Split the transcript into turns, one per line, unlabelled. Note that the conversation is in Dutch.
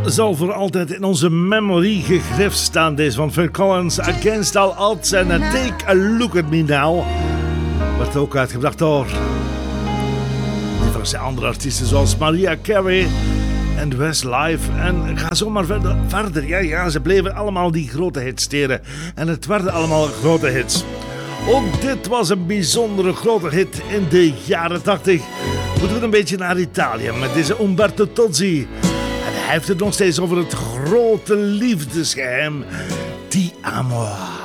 zal voor altijd in onze memory gegrift staan. Deze van Phil Collins, Against All Odds en Take a Look at Me Now. Werd ook uitgebracht door diverse andere artiesten zoals Mariah Carey en Westlife. En ga zo maar verder. Ja, ze bleven allemaal die grote hits teren. En het werden allemaal grote hits. Ook dit was een bijzondere grote hit in de jaren 80. Moeten we een beetje naar Italië met deze Umberto Tozzi. Hij heeft het nog steeds over het grote liefdesgeheim. Ti amo.